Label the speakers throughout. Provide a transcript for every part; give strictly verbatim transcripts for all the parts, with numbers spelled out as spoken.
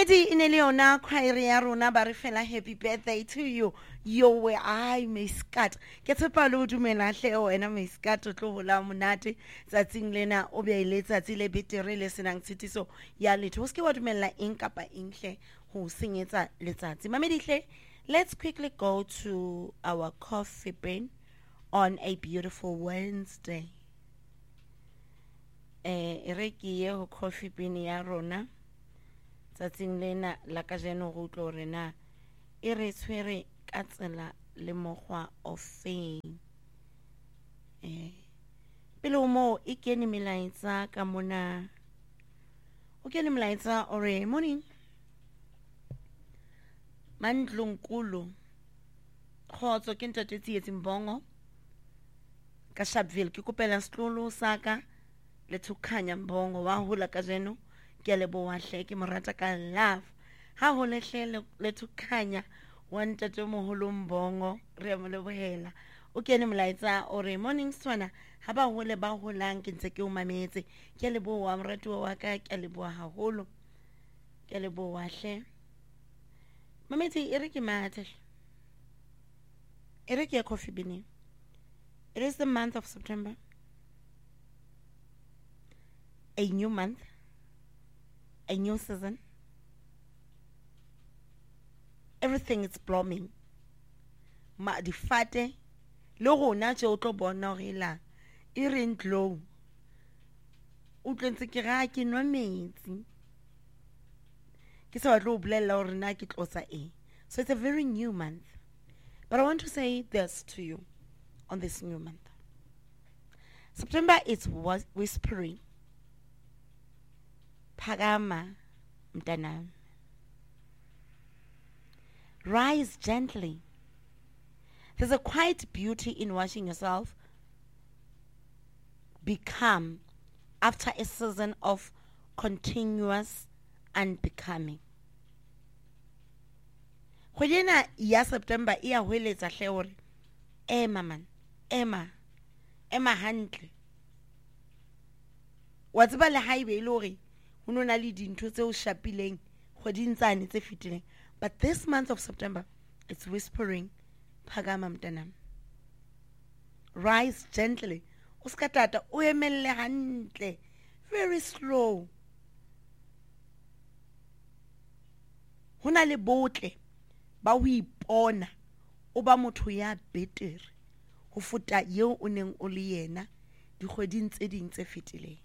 Speaker 1: Mamedi ineliona kwairi ya rona ba re fela happy birthday to you. Yo we ai Maiskat. Ke tshepa le o dumela hle wena Maiskat o tlo hola monate tsatsing lena o be ile tsatsi le betere le senang tshitiso ya letho. O ske wa dumela eng kapa eng hle ho senyetsa letsatsi. Mamedi hle, let's quickly go to our coffee bin on a beautiful Wednesday. Eh re ke ye ho coffee bin ya rona. Tsatsing lena la ka jeno go tlo rena e re tshwere ka tsela le mogwa o feng eh pele o mo e kene melaetsa ka mona o kene melaetsa ore morning Mandlunkulu khotso ke ntate tsietsi mbongo ka Sharpeville ke kopela setlolo saka le thukhanya mbongo wa hola ka jeno ke leboa hle ke morata ka love ha ho lehle le thukhanya wa ntate moholo mbongo re mo lebohela o kene molaetsa ore morning swana ha ba hole ba holang ke ntse ke o mametse ke leboa moratuwa wa ka ke leboa haholo ke leboa hle mametse e re ke mathe e re ke coffee bini. It is the month of September, a new month, a new season. Everything is blooming. Ma di fate lo rona tse o tlo bona hore la e re ntlo o tlentse ke ga ke nwa metsi ke se wa tlo bolella hore na ke tlosa e. So it's a very new month, but I want to say this to you on this new month. September is whispering. Phakama mntanami. Rise gently. There's a quiet beauty in watching yourself become after a season of continuous unbecoming. Kgwedina ya September ia hweletsa hle hore ema man ema ema hantle wa tseba le haibe ile hore ho nona le dintho tse o shapileng kgweding tsane tse fitileng. But this month of September, it's whispering, Phakama mntanami. Rise gently. Uskatata uemelle hantle. Very slow. Hona le botle ba ho ipona o ba motho ya betere ho futa yeo o neng o le yena dikgweding tse ding tse fitileng.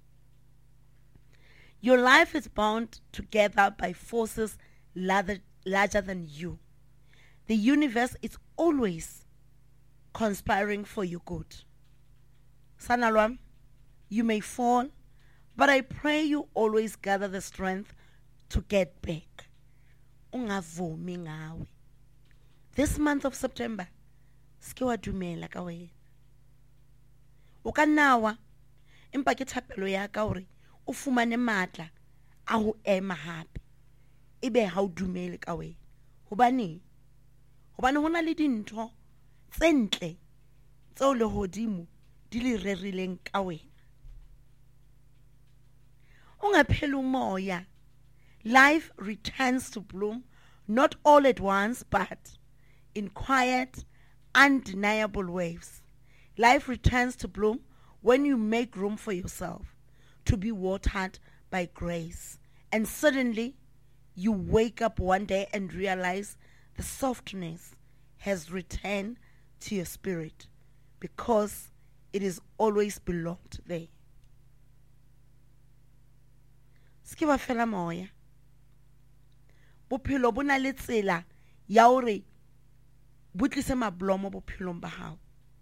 Speaker 1: Your life is bound together by forces larger, larger than you. The universe is always conspiring for your good. Sanalwam, you may fall, but I pray you always gather the strength to get back. Ungavumi ngawe. This month of September, ske wa dumela ka wena. O ka nawa, empa ke thapelo ya ka hore o fumane matla a ho ema hape. Ebe ha o dumele ka wena. Hobane hobane hona le dintho tse ntle tseo le hodimo di le rerileng ka wena. Ungaphela umoya. Life returns to bloom, not all at once, but in quiet, undeniable waves. Life returns to bloom when you make room for yourself to be watered by grace. And suddenly, you wake up one day and realize the softness has returned to your spirit because it is always belonged there. Skiba fela moya. Bophelo bo na le tsela ya hore bo tlise mablomo bophelong ba hao.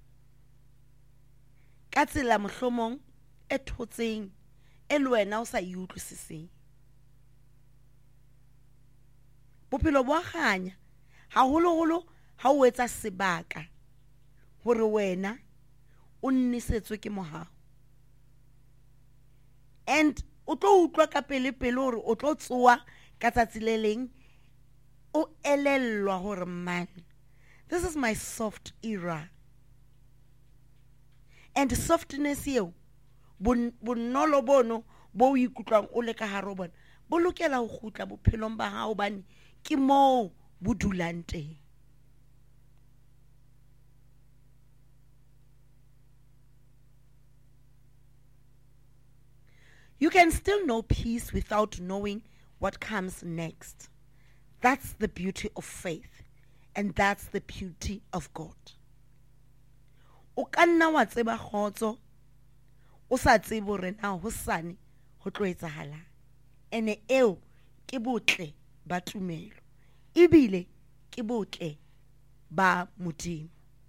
Speaker 1: Ka tsela mohlomong e thotseng e le wena o sa e utlwisiseng. Bophelo bo ganya haholoholo ha o etsa sebaka hore wena o nnisetswe ke mohao. And o tlo utlwa ka pele pele hore o tlo tsoa ka tsatsi le leng o elellwa hore man, this is my soft era. And softness eo bonolo bono bo ikutlwang o le ka hare ho bona bo lokela ho kgutla bophelong ba hao hobane ke moo bo dulang teng. You can still know peace without knowing what comes next. That's the beauty of faith, and that's the beauty of God. O ka nna wa tseba kgotso, o sa tsebe hore na hosane ho tlo etsahala. Ene eo ke botle ba tumelo. Ebile ke botle ba Modimo.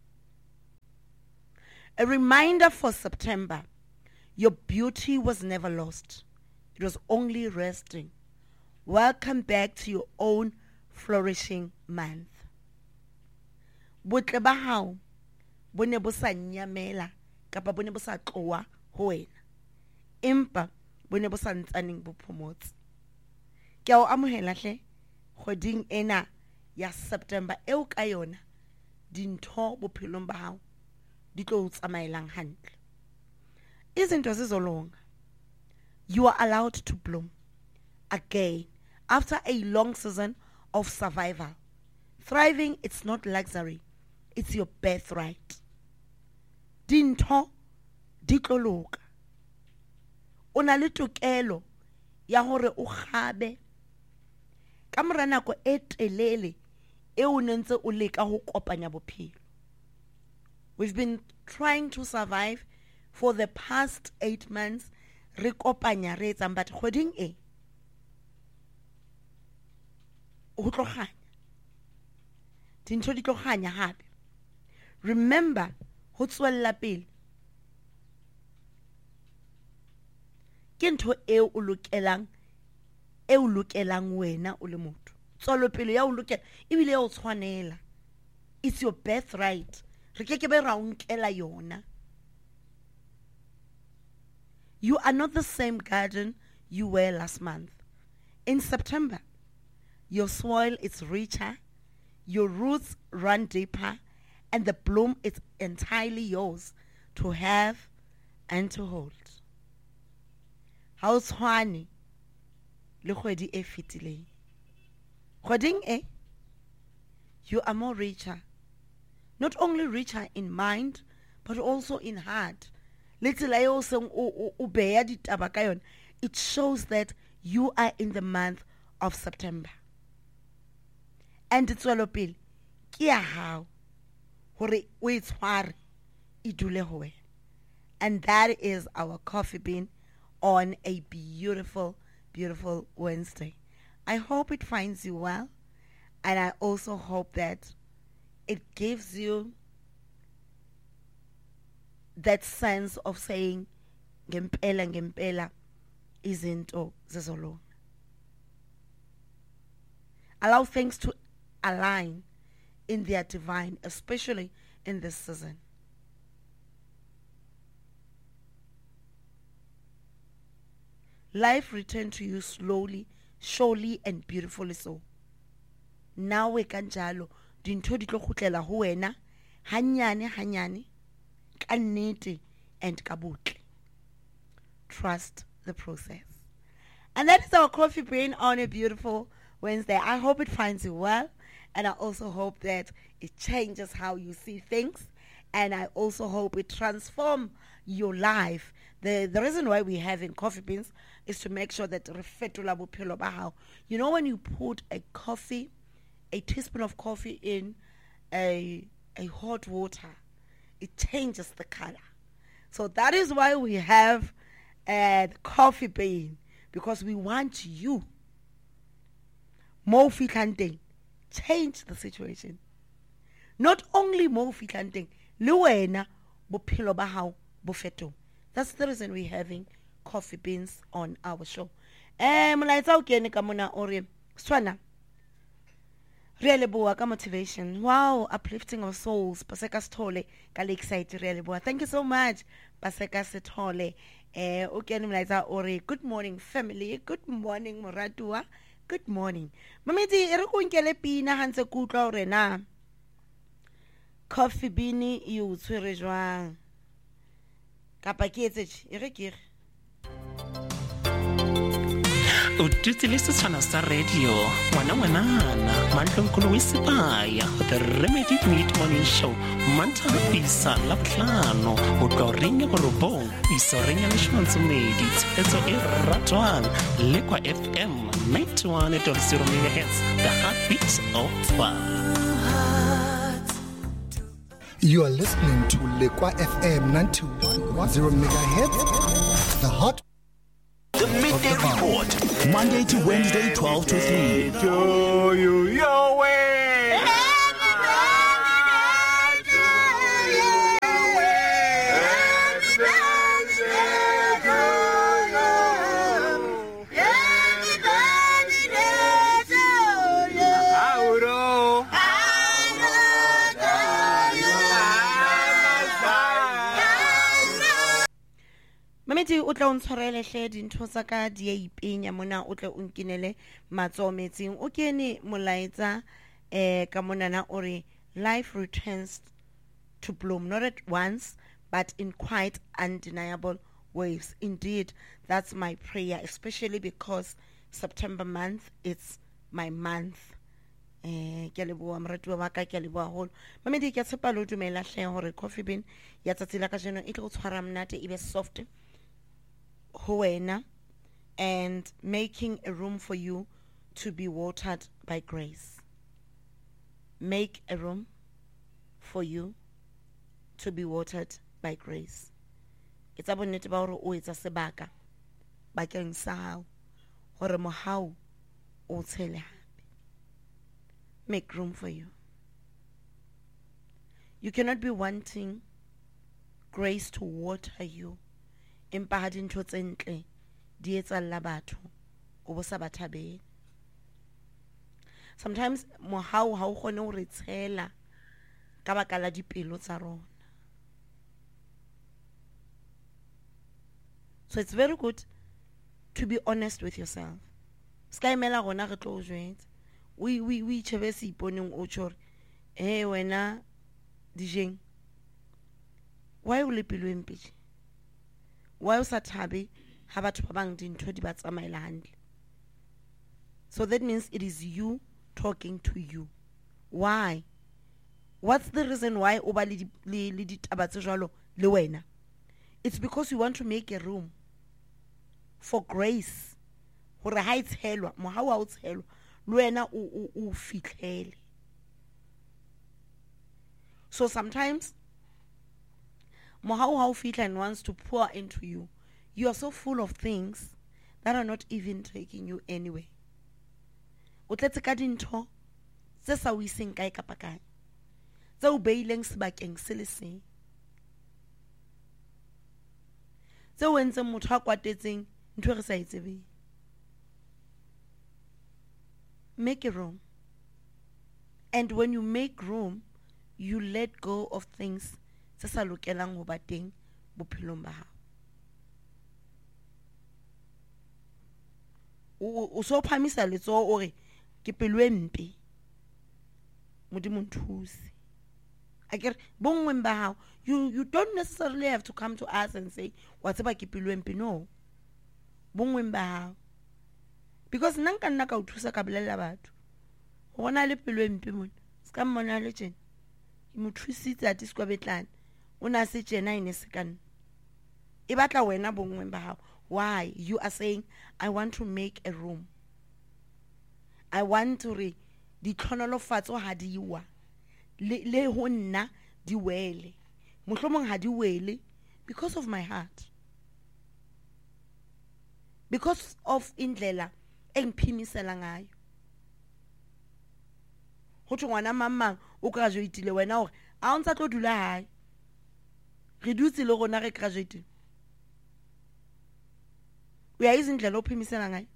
Speaker 1: A reminder for September. Your beauty was never lost. It was only resting. Welcome back to your own flourishing month. Botle ba hao bo ne bo sa nyamela kapa bo ne bo sa tloa ho wena. Empa bo ne bo sa ntsaneng bo phomotse. Ke a o amohela hle kgweding ena ya September eo ka yona dintho bophelong ba hao di tlo tsamaelang hantle. Izinto zizolonga. You are allowed to bloom again after a long season of survival. Thriving, it's not luxury, it's your birthright. Dintho di tlo loka. O na le tokelo ya hore o kgabe ka mora nako e telele e o nentse o leka ho kopanya bophelo. We've been trying to survive for the past eight months. Re kopanya re etsang but kgoding e o tlo kganya dintho di tlo kganya hape. Remember ho tswella pele ke ntho eo o lokelang e o lokelang wena o le motho. Tswelo pele ya o lokela ebile ya o tshwanela. It's your birthright. Re ke ke be ra unkela yona. You are not the same garden you were last month. In September, your soil is richer, your roots run deeper, and the bloom is entirely yours to have and to hold. How tshwane le kgwedi e fetileng. Kgweding e, you are more richer. Not only richer in mind, but also in heart. It shows that you are in the month of September. And it's all pele ke ya hao hore o e tshware e dule ho wena. And that is our coffee bean on a beautiful, beautiful Wednesday. I hope it finds you well, and I also hope that it gives you that sense of saying ngempela ngempela izinto zizolunga. Allow things to align in their divine, especially in this season. Life returned to you slowly, surely, and beautifully so. Now we kanjalo dintho di tlo khutlela ho wena hanyane hanyane ka nnete and ka botle. Trust the process. And that is our coffee brain on a beautiful Wednesday. I hope it finds you well, and I also hope that it changes how you see things, and I also hope it transforms your life. The the reason why we're having coffee beans is to make sure that you know, when you put a coffee, a teaspoon of coffee in a a hot water, it changes the color. So that is why we have a coffee bean, because we want you more fitlanteng, change the situation. Not only more fitlanteng, le wena bophelo ba hao bo fetong. That's the reason we're having coffee beans on our show. Eh molaetsa o kene ka mona ore swana really boa ka motivation. Wow, uplifting our souls. Paseka Sithole ka Lakeside really boa. Thank you so much, Paseka Sithole. Eh o kene molaetsa ore good morning family, good morning moratua, good morning. Mamedi e re go nkele pina hantse kutlwa ore na coffee bean e o tshwere jwang kapa ke etse e re ke
Speaker 2: o tutsi le setshwana sa radio ngwana ngwanana mantlhonkolo we sepaya the Remedy Meat Morning Show manta isa la botlhano o tlo ringa go robong isa ringa le shmantsomedi tsetso e ratwang le kwa F M ninety-one point zero megahertz the heartbeat of fun.
Speaker 3: You are listening to Lekwa F M ninety-one point zero megahertz the heart.
Speaker 4: The Midday Report, Monday to Wednesday, twelve to three.
Speaker 5: To you, your way.
Speaker 1: Mameti o tla o ntshwarele hle dintho tsa ka di a ipenya mona o tle o nkinele matso metsing o kene molaetsa eh ka monana ore life returns to bloom not at once but in quite undeniable ways. Indeed, that's my prayer, especially because September month it's my month. Eh ke leboa moratuwa wa ka ke leboa holo mamedi ke tshepa lo dumela hle hore coffee bean ya tsatsi la ka jeno e tlo tshwara mnate e be soft Huena, and making a room for you to be watered by grace. Make a room for you to be watered by grace. It's about net about o etsa sebaka bakeng sa hao hore mohau o tshele hape. Make room for you. You cannot be wanting grace to water you. Empa ha dintho tse ntle di etsalla batho o bo sa bathabele. Sometimes mohau ha o kgone ho re tshela ka baka la dipelo tsa rona. So it's very good to be honest with yourself. Ska imela rona re tlo o jwetsa we we we chebe se iponeng o tshore eh wena dijeng why o le pelo empije. Why was that happy? Ha batho ba bang dintho di ba tsamaela hantle. So that means it is you talking to you. Why? What's the reason why o ba le le ditaba tse jwalo le wena? It's because you want to make a room for grace. Hore ha itshelwa mohau a o tshelwa le wena o o fitlhele. So sometimes mohau ha o fitla and wants to pour into you. You are so full of things that are not even taking you anywhere. O tletse ka dintho tse sa o iseng kae kapa kae. Tse o beileng sebakeng se le seng. Tse o entseng motho a kwatetseng ntho re sa itsebeng. Make a room. And when you make room, you let go of things se sa lokelang ho ba teng bophelong ba hao. O so phamisa letso ore ke pelo e mpe modimo nthusi akere bongwe ba hao you you don't necessarily have to come to us and say what's about ke pelo e mpe. No, bongwe ba hao because nna nka nna ka o thusa ka bolela batho gona le pelo e mpe mona ska mmona le tjena ke mo thusitse a tiskwa betlana una se tjena ine se kan e batla wena bongwe ba hao. Why? You are saying I want to make a room, I want to re di tlhonolofatso ha di wa le le ho nna di wele mohlomong ha di wele because of my heart, because of indlela engiphimisela ngayo. Ho tswana mamang o graduate-ile wena hore a ntse tlo dula hae re dutse le rona re graduate we are izindlela ophimisela ngayo.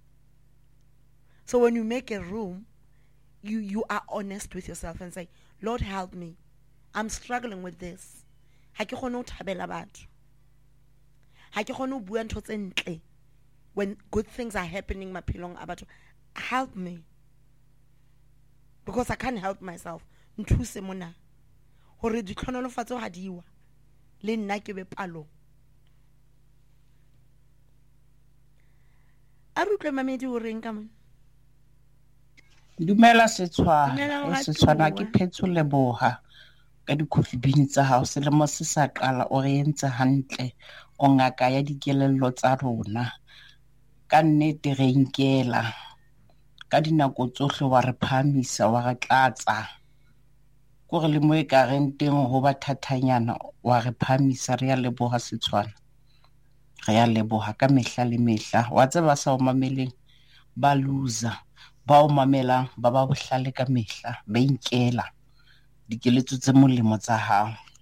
Speaker 1: So when you make a room, you you are honest with yourself and say, Lord, help me, I'm struggling with this. Ha ke kgone ho thabela batho, ha ke kgone ho bua ntho tse ntle when good things are happening maphelong a batho. Help me, because I can't help myself. Nthuse mona hore di tlhonolofatso ha diwa le nna ke be palo. a re utlwe mamedi o reng ka mona.
Speaker 6: Dumela Setshwana,
Speaker 1: Dumela,
Speaker 6: e Setshwana
Speaker 1: Moratuwa.
Speaker 6: ke Phetho Leboha ka dikhotlibini tsa hao selemo se sa qala o re entse hantle o ngaka ya dikelello tsa rona ka nnete re inkela ka dinako tsohle wa re phamisa wa re tlatsa go re le mo e ka reng teng ho ba thatanyana wa re phamisa re ya leboha Setshwana re ya leboha ka mehla le mehla wa tseba sa o mameleng ba loser ba o mamelang ba ba bohlale ka mehla ba inkela dikeletso tse molemo tsa hao.